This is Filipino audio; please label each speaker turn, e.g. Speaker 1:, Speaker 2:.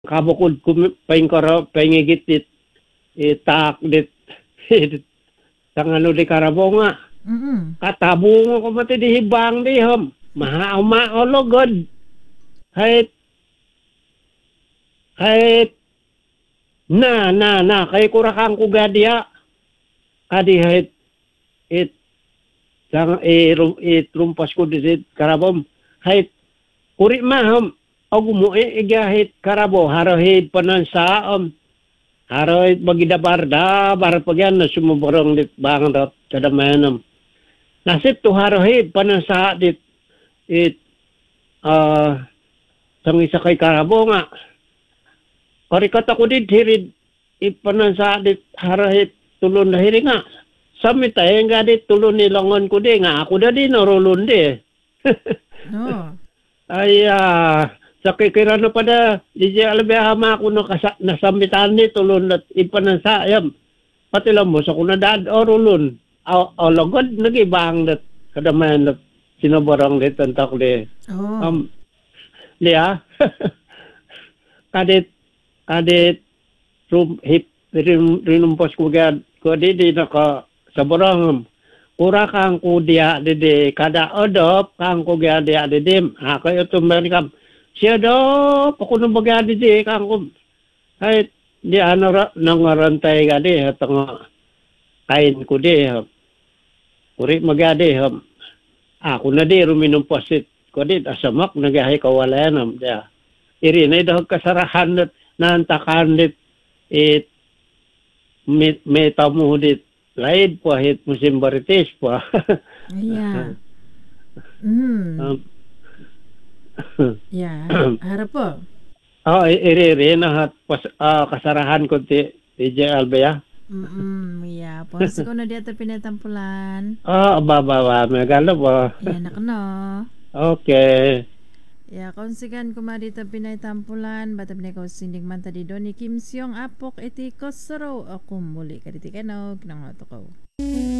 Speaker 1: kabukod paingkara paingigit itak dit tangano di karabonga katabungo ko mati di hibang di ham maha maologod kahit kahit na kay kurakang ko gadia kadi kahit it sang it rumpas ko di karabom kahit kuri maham og mo igahit karabo harohid panansa harohid magidabarda bar pagyan na sumuborong dit bang dot kadamayanam nasip to harohid panansa dit it sang isa kay karabo nga parikat ako dit hirid ipanansa dit harohid tulon na hiri nga samit ay nga dit tulon nilangon ko di nga ako da di narulun di
Speaker 2: No.
Speaker 1: ay sa kikirano pa da, di alabihama ako nasambitan ni tulon at ipanansayam. Pati lang mo, sa kunadad orulun. Lagod, nagibang dat kadamayan dat sinabarang dit ang takli.
Speaker 2: Oh.
Speaker 1: Liya, kadit, rinumpos ko gad, ko di naka, sa barang, kura kang kudia di kada odop kang kudia di dim. Kayo tumbang siya daw, ako nang bagay di kang kum. Ay, di nangarantay ka di, at nga, kain ko di, kuri magadi, ako na di, ruminumpasit ko di, asamak, nagahay kawalayanam, diya. Irinay daw kasarahan at nantakan dit, may tamu dit, laid po, hit musimbaritis po.
Speaker 2: Yeah. Yeah. Harap po.
Speaker 1: Iri na hat kasarahan ko ti DJ Albea.
Speaker 2: Yeah. Ponsi ko na dito pinatampulan.
Speaker 1: Baba, megalo po.
Speaker 2: Yan ako no.
Speaker 1: Okay.
Speaker 2: Ya, konsigan ko dito pinaitampulan. Bata pinay ko sindig man tadi do ni Kim Seong apok iti kosaro. Ako muli ka diti kanog. Kinangato ko.